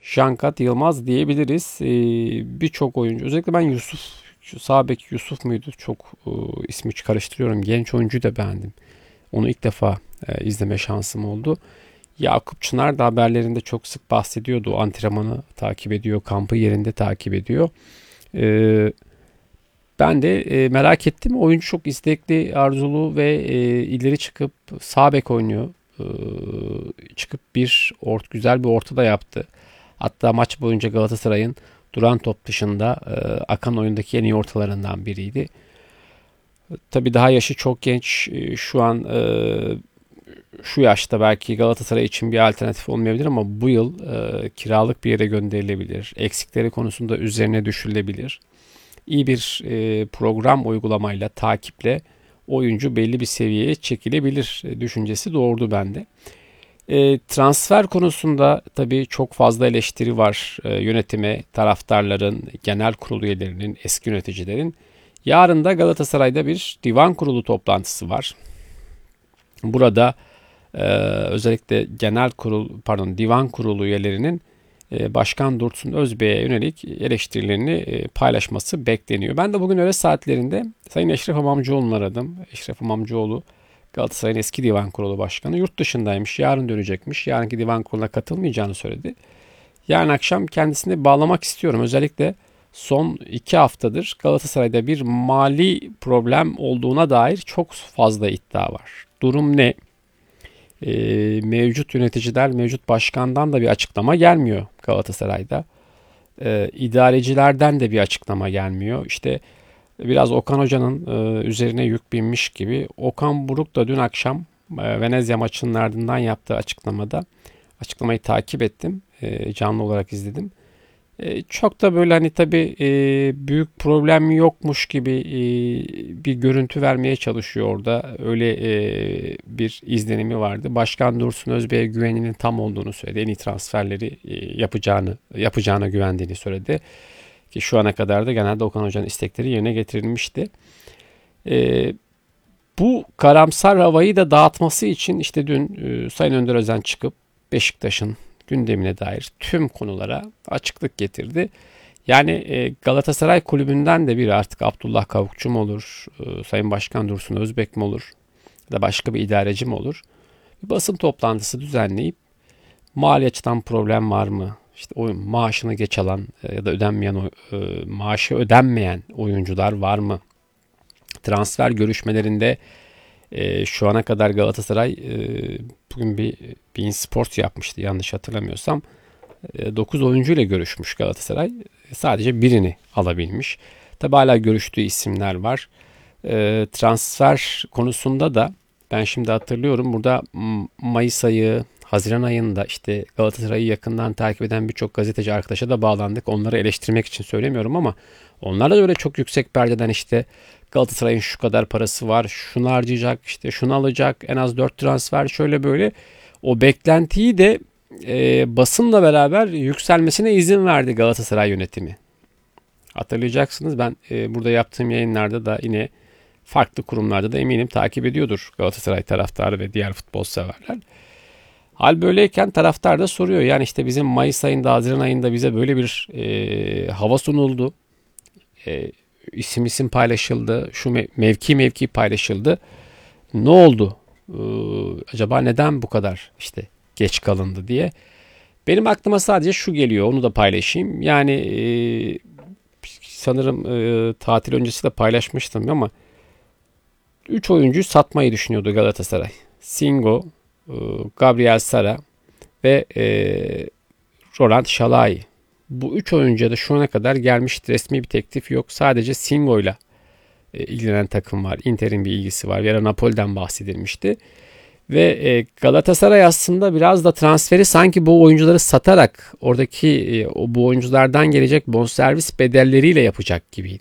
Şankat Yılmaz diyebiliriz. Birçok oyuncu, özellikle ben sağ bek Yusuf muydu? Çok ismi karıştırıyorum. Genç oyuncuyu da beğendim. Onu ilk defa izleme şansım oldu. Yakup Çınar da haberlerinde çok sık bahsediyordu. O antrenmanı takip ediyor, kampı yerinde takip ediyor. Ee, Ben de merak ettim. Oyuncu çok istekli, arzulu ve ileri çıkıp sağ bek oynuyor. Ee, Çıkıp güzel bir orta da yaptı. Hatta maç boyunca Galatasaray'ın duran top dışında akan oyundaki en iyi ortalarından biriydi. Tabii daha yaşı çok genç. Şu an şu yaşta belki Galatasaray için bir alternatif olmayabilir ama bu yıl kiralık bir yere gönderilebilir. Eksikleri konusunda üzerine düşülebilir. İyi bir program uygulamayla, takiple oyuncu belli bir seviyeye çekilebilir düşüncesi doğurdu bende. Transfer konusunda tabii çok fazla eleştiri var yönetime, taraftarların, genel kurul üyelerinin, eski yöneticilerin. Yarın da Galatasaray'da bir divan kurulu toplantısı var. Burada özellikle divan kurulu üyelerinin Başkan Dursun Özbey'e yönelik eleştirilerini paylaşması bekleniyor. Ben de bugün öğle saatlerinde Sayın Eşref İmamcıoğlu'nu aradım. Eşref İmamcıoğlu Galatasaray'ın eski divan kurulu başkanı. Yurt dışındaymış. Yarın dönecekmiş. Yarınki divan kuruluna katılmayacağını söyledi. Yarın akşam kendisini bağlamak istiyorum. Özellikle son 2 haftadır Galatasaray'da bir mali problem olduğuna dair çok fazla iddia var. Durum ne? Mevcut yöneticiler, mevcut başkandan da bir açıklama gelmiyor Galatasaray'da. İdarecilerden de bir açıklama gelmiyor. İşte biraz Okan Hoca'nın üzerine yük binmiş gibi. Okan Buruk da dün akşam Venezia maçının ardından yaptığı açıklamayı takip ettim. Canlı olarak izledim. Çok da böyle hani tabii büyük problem yokmuş gibi bir görüntü vermeye çalışıyor orada. Öyle bir izlenimi vardı. Başkan Dursun Özbey'e güveninin tam olduğunu söyledi. En iyi transferleri yapacağına güvendiğini söyledi. Ki şu ana kadar da genelde Okan Hoca'nın istekleri yerine getirilmişti. E, Bu karamsar havayı da dağıtması için işte dün Sayın Önder Özen çıkıp Beşiktaş'ın gündemine dair tüm konulara açıklık getirdi. Yani Galatasaray kulübünden de biri artık Abdullah Kavukçu mu olur, Sayın Başkan Dursun Özbek mi olur ya da başka bir idareci mi olur? Bir basın toplantısı düzenleyip mali açıdan problem var mı? İşte maaşını geç alan ya da maaşı ödenmeyen oyuncular var mı? Transfer görüşmelerinde şu ana kadar Galatasaray bugün bir Bein Sports yapmıştı yanlış hatırlamıyorsam. 9 oyuncu ile görüşmüş Galatasaray. Sadece birini alabilmiş. Tabi hala görüştüğü isimler var. Transfer konusunda da ben şimdi hatırlıyorum burada Mayıs ayı, Haziran ayında işte Galatasaray'ı yakından takip eden birçok gazeteci arkadaşa da bağlandık. Onları eleştirmek için söylemiyorum ama onlar da öyle çok yüksek perdeden işte Galatasaray'ın şu kadar parası var, şunu harcayacak, işte şunu alacak, en az 4 transfer şöyle böyle. O beklentiyi de basınla beraber yükselmesine izin verdi Galatasaray yönetimi. Hatırlayacaksınız ben burada yaptığım yayınlarda da yine farklı kurumlarda da eminim takip ediyordur Galatasaray taraftarı ve diğer futbol severler. Hal böyleyken taraftar da soruyor. Yani işte bizim Mayıs ayında, Haziran ayında bize böyle bir hava sunuldu. İsim paylaşıldı. Şu mevki paylaşıldı. Ne oldu? Acaba neden bu kadar işte geç kalındı diye. Benim aklıma sadece şu geliyor. Onu da paylaşayım. Yani sanırım tatil öncesi de paylaşmıştım ama 3 oyuncuyu satmayı düşünüyordu Galatasaray. Singo, Gabriel Sara ve Roland Şalai. Bu 3 oyuncuya da şu ana kadar gelmişti. Resmi bir teklif yok. Sadece Singo'yla ilgilenen takım var. Inter'in bir ilgisi var. Bir ara Napoli'den bahsedilmişti. Ve Galatasaray aslında biraz da transferi sanki bu oyuncuları satarak oradaki bu oyunculardan gelecek bonservis bedelleriyle yapacak gibiydi.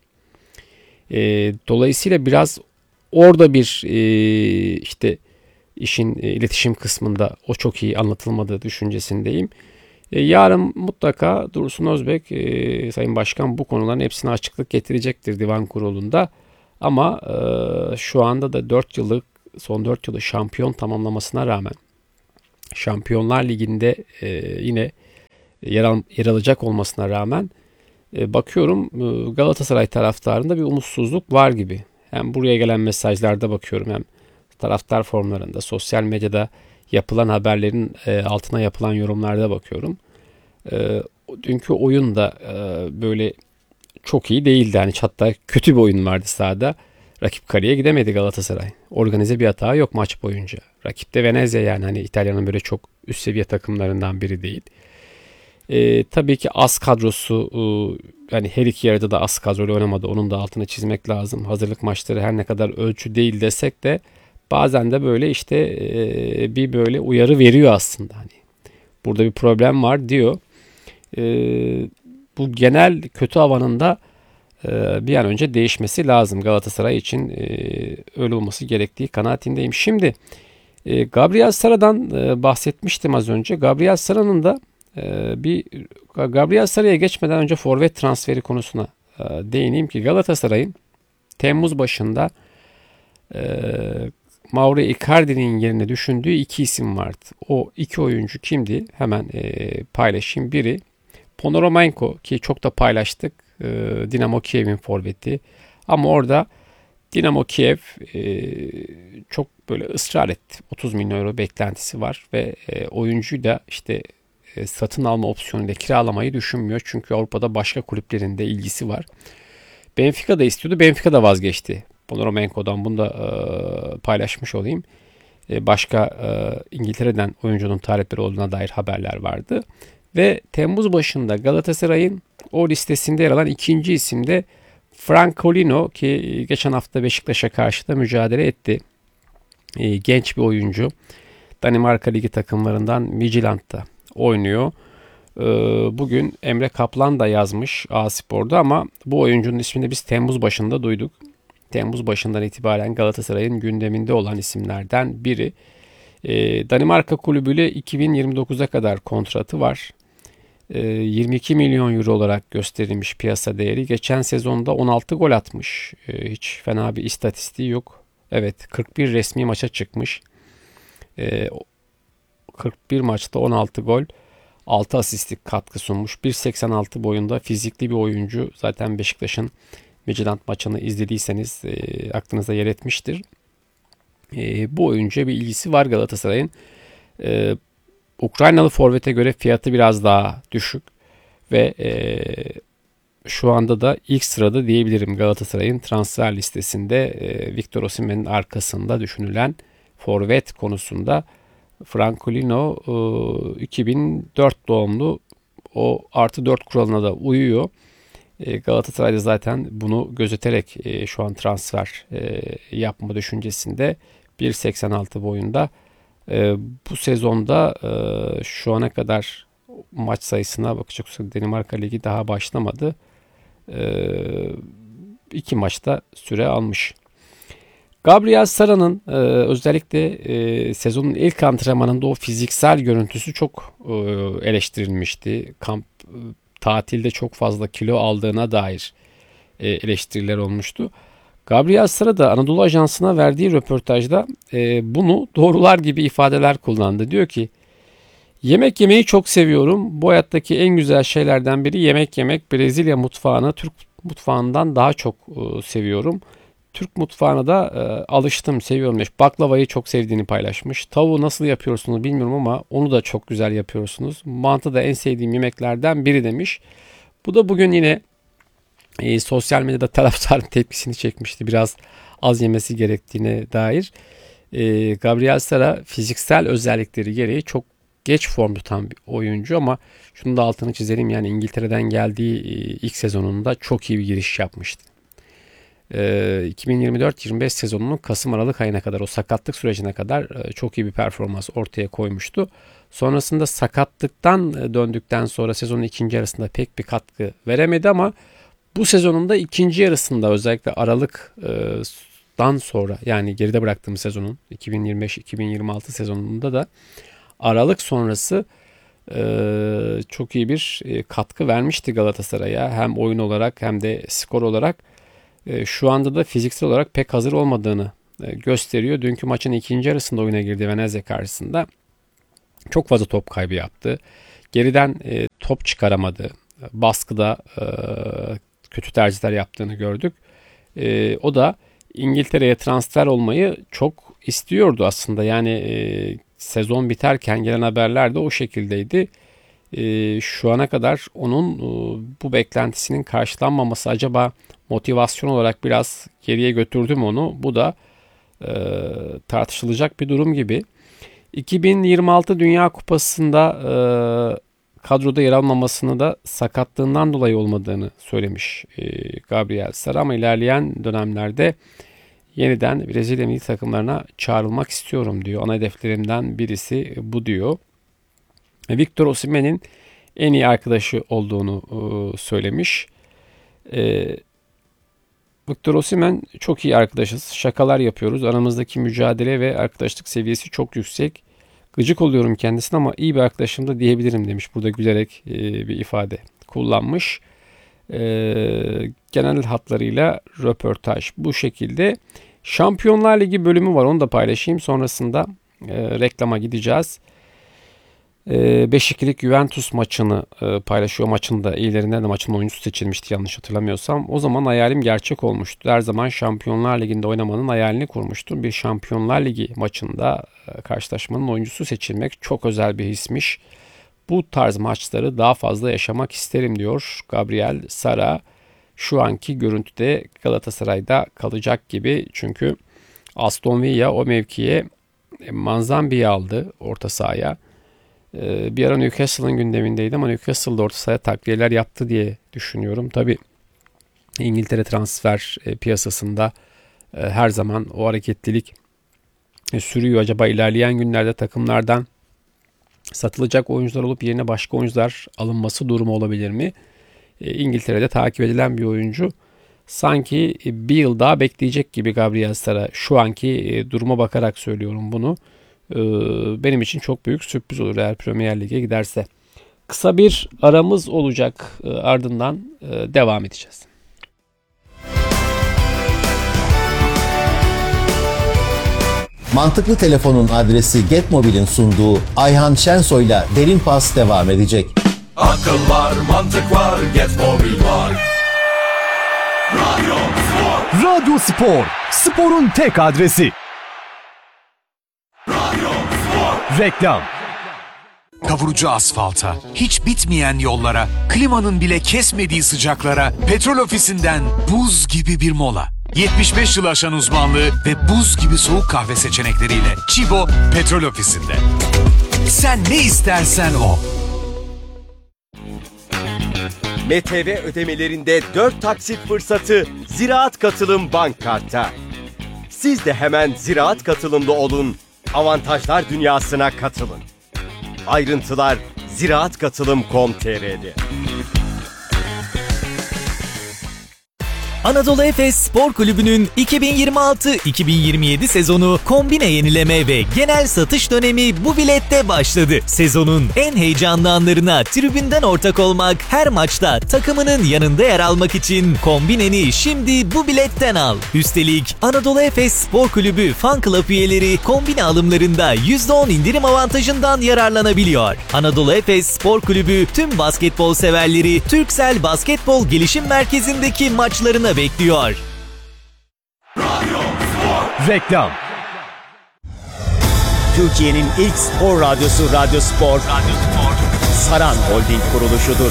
Dolayısıyla biraz orada bir işte işin iletişim kısmında o çok iyi anlatılmadığı düşüncesindeyim. Yarın mutlaka Dursun Özbek, Sayın Başkan bu konuların hepsine açıklık getirecektir divan kurulunda. Ama şu anda da son 4 yılı şampiyon tamamlamasına rağmen Şampiyonlar Ligi'nde yine yer alacak olmasına rağmen bakıyorum Galatasaray taraftarında bir umutsuzluk var gibi. Hem buraya gelen mesajlarda bakıyorum hem taraftar formlarında, sosyal medyada yapılan haberlerin altına yapılan yorumlarda bakıyorum. Dünkü oyun da böyle çok iyi değildi. Hani hatta kötü bir oyun vardı sahada. Rakip kaleye gidemedi Galatasaray. Organize bir hata yok maç boyunca. Rakip de Venezia, yani hani İtalya'nın böyle çok üst seviye takımlarından biri değil. Tabii ki az kadrosu, yani her iki yarıda da az kadroyla oynamadı. Onun da altını çizmek lazım. Hazırlık maçları her ne kadar ölçü değil desek de bazen de böyle işte bir böyle uyarı veriyor aslında. Hani burada bir problem var diyor. E, Bu genel kötü havanın da bir an önce değişmesi lazım Galatasaray için. Öyle olması gerektiği kanaatindeyim. Şimdi Gabriel Sara'dan bahsetmiştim az önce. Gabriel Sara'nın da bir Gabriel Sara'ya geçmeden önce forvet transferi konusuna değineyim ki Galatasaray'ın Temmuz başında e, Mauro Icardi'nin yerine düşündüğü iki isim vardı. O iki oyuncu kimdi? Hemen paylaşayım. Biri Ponomarenko, ki çok da paylaştık. Dinamo Kiev'in forveti. Ama orada Dinamo Kiev çok böyle ısrar etti. 30 milyon euro beklentisi var ve oyuncuyu da işte satın alma opsiyonuyla kiralamayı düşünmüyor. Çünkü Avrupa'da başka kulüplerin de ilgisi var. Benfica da istiyordu. Benfica da vazgeçti Ponomarenko'dan. Bunu da paylaşmış olayım. Başka İngiltere'den oyuncunun talepleri olduğuna dair haberler vardı. Ve Temmuz başında Galatasaray'ın o listesinde yer alan ikinci isim de Francolino, ki geçen hafta Beşiktaş'a karşı da mücadele etti. Genç bir oyuncu. Danimarka Ligi takımlarından Midtjylland'da oynuyor. Bugün Emre Kaplan da yazmış A-Spor'da ama bu oyuncunun ismini biz Temmuz başında duyduk. Temmuz başından itibaren Galatasaray'ın gündeminde olan isimlerden biri. Danimarka kulübüyle 2029'a kadar kontratı var. 22 milyon euro olarak gösterilmiş piyasa değeri. Geçen sezonda 16 gol atmış. Hiç fena bir istatistiği yok. Evet, 41 resmi maça çıkmış. 41 maçta 16 gol, 6 asistlik katkı sunmuş. 1.86 boyunda fizikli bir oyuncu. Zaten Beşiktaş'ın Midtjylland maçını izlediyseniz aklınıza yer etmiştir. Bu oyuncuya bir ilgisi var Galatasaray'ın. Ukraynalı forvete göre fiyatı biraz daha düşük ve şu anda da ilk sırada diyebilirim Galatasaray'ın transfer listesinde. Victor Osimhen'in arkasında düşünülen forvet konusunda Francolino 2004 doğumlu, o artı 4 kuralına da uyuyor. Galatasaray'da zaten bunu gözeterek şu an transfer yapma düşüncesinde. 1.86 boyunda. Bu sezonda şu ana kadar maç sayısına bakacak olursak Danimarka Ligi daha başlamadı. 2 maçta süre almış. Gabriel Sara'nın özellikle sezonun ilk antrenmanında o fiziksel görüntüsü çok eleştirilmişti. Tatilde çok fazla kilo aldığına dair eleştiriler olmuştu. Gabriel Sara da Anadolu Ajansı'na verdiği röportajda bunu doğrular gibi ifadeler kullandı. Diyor ki, yemek yemeyi çok seviyorum. Bu hayattaki en güzel şeylerden biri yemek yemek. Brezilya mutfağını Türk mutfağından daha çok seviyorum. Türk mutfağına da alıştım, seviyorum. Baklavayı çok sevdiğini paylaşmış. Tavuğu nasıl yapıyorsunuz bilmiyorum ama onu da çok güzel yapıyorsunuz. Mantı da en sevdiğim yemeklerden biri demiş. Bu da bugün yine sosyal medyada taraftarın tepkisini çekmişti. Biraz az yemesi gerektiğine dair. Gabriel Sara fiziksel özellikleri gereği çok geç form tutan bir oyuncu ama şunu da altını çizelim, yani İngiltere'den geldiği ilk sezonunda çok iyi bir giriş yapmıştı. 2024-25 sezonunun Kasım-Aralık ayına kadar, o sakatlık sürecine kadar çok iyi bir performans ortaya koymuştu. Sonrasında sakatlıktan döndükten sonra sezonun ikinci yarısında pek bir katkı veremedi ama bu sezonun da ikinci yarısında, özellikle Aralık'tan sonra, yani geride bıraktığımız sezonun 2025-2026 sezonunda da Aralık sonrası çok iyi bir katkı vermişti Galatasaray'a. Hem oyun olarak hem de skor olarak. Şu anda da fiziksel olarak pek hazır olmadığını gösteriyor. Dünkü maçın ikinci yarısında oyuna girdi Venezia karşısında. Çok fazla top kaybı yaptı. Geriden top çıkaramadı. Baskıda kötü tercihler yaptığını gördük. O da İngiltere'ye transfer olmayı çok istiyordu aslında. Yani sezon biterken gelen haberler de o şekildeydi. Şu ana kadar onun bu beklentisinin karşılanmaması acaba motivasyon olarak biraz geriye götürdü mü onu? Bu da tartışılacak bir durum gibi. 2026 Dünya Kupası'nda kadroda yer almamasını da sakatlığından dolayı olmadığını söylemiş Gabriel Sara, ama ilerleyen dönemlerde yeniden Brezilya milli takımlarına çağrılmak istiyorum diyor. Ana hedeflerimden birisi bu diyor. Victor Osimhen'in en iyi arkadaşı olduğunu söylemiş. Victor Osimhen çok iyi arkadaşız. Şakalar yapıyoruz. Aramızdaki mücadele ve arkadaşlık seviyesi çok yüksek. Gıcık oluyorum kendisine ama iyi bir arkadaşım da diyebilirim demiş. Burada gülerek bir ifade kullanmış. Genel hatlarıyla röportaj bu şekilde. Şampiyonlar Ligi bölümü var. Onu da paylaşayım. Sonrasında reklama gideceğiz. 5-2'lik Juventus maçını paylaşıyor. Maçın da iyilerinden de maçın oyuncusu seçilmişti yanlış hatırlamıyorsam. O zaman hayalim gerçek olmuştu. Her zaman Şampiyonlar Ligi'nde oynamanın hayalini kurmuştum. Bir Şampiyonlar Ligi maçında karşılaşmanın oyuncusu seçilmek çok özel bir hismiş. Bu tarz maçları daha fazla yaşamak isterim diyor Gabriel Sara. Şu anki görüntüde Galatasaray'da kalacak gibi. Çünkü Aston Villa o mevkiye Manzambi'yi aldı orta sahaya. Bir ara Newcastle'ın gündemindeydi ama Newcastle'da orta sahaya takviyeler yaptı diye düşünüyorum. Tabii İngiltere transfer piyasasında her zaman o hareketlilik sürüyor. Acaba ilerleyen günlerde takımlardan satılacak oyuncular olup yerine başka oyuncular alınması durumu olabilir mi? İngiltere'de takip edilen bir oyuncu. Sanki bir yıl daha bekleyecek gibi Gabriel Sara. Şu anki duruma bakarak söylüyorum bunu. Benim için çok büyük sürpriz olur eğer Premier Lig'e giderse. Kısa bir aramız olacak. Ardından devam edeceğiz. Mantıklı Telefon'un adresi Getmobil'in sunduğu Ayhan Şensoy'la Derin Pas devam edecek. Akıl var, mantık var, Getmobil var. Radyo Spor. Radyo Spor. Sporun tek adresi. Radyo Spor. Reklam. Kavurucu asfalta, hiç bitmeyen yollara, klimanın bile kesmediği sıcaklara, petrol ofisinden buz gibi bir mola. 75 yıl aşan uzmanlığı ve buz gibi soğuk kahve seçenekleriyle Chibo Petrol Ofisi'nde. Sen ne istersen o. MTV ödemelerinde 4 taksit fırsatı Ziraat Katılım Bank Kart'ta. Siz de hemen Ziraat Katılım'da olun, avantajlar dünyasına katılın. Ayrıntılar ziraatkatılım.com.tr'de. Anadolu Efes Spor Kulübü'nün 2026-2027 sezonu kombine yenileme ve genel satış dönemi bu bilette başladı. Sezonun en heyecanlı anlarına tribünden ortak olmak, her maçta takımının yanında yer almak için kombineni şimdi bu biletten al. Üstelik Anadolu Efes Spor Kulübü Fan Club üyeleri kombine alımlarında %10 indirim avantajından yararlanabiliyor. Anadolu Efes Spor Kulübü tüm basketbol severleri Türksel Basketbol Gelişim Merkezi'ndeki maçlarına bekliyor. Radyo Spor. Reklam. Türkiye'nin ilk spor radyosu Radyo Spor. Saran Holding kuruluşudur.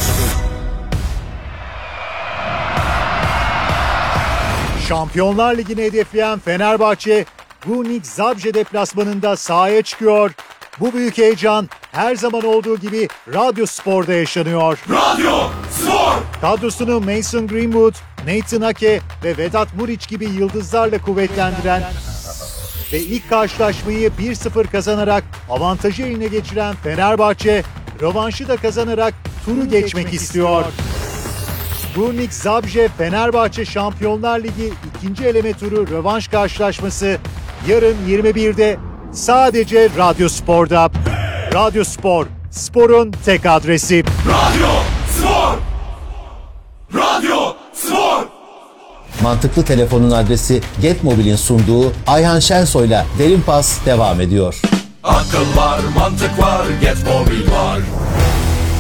Şampiyonlar Ligi'ni hedefleyen Fenerbahçe, Gunik Zabrze deplasmanında sahaya çıkıyor. Bu büyük heyecan her zaman olduğu gibi Radyo Spor'da yaşanıyor. Radyo Spor. Kadrosunu Mason Greenwood, Nathan Ake ve Vedat Muriç gibi yıldızlarla kuvvetlendiren ve ilk karşılaşmayı 1-0 kazanarak avantajı eline geçiren Fenerbahçe, rövanşı da kazanarak turu geçmek istiyor. Gunik Zabrze Fenerbahçe Şampiyonlar Ligi 2. eleme turu rövanş karşılaşması yarın 21'de sadece Radyo Spor'da. Radyo Spor, sporun tek adresi. Radyo Spor. Radyo Spor. Mantıklı Telefon'un adresi Getmobil'in sunduğu Ayhan Şensoy'la Derin Pas devam ediyor. Akıl var, mantık var, Getmobil var.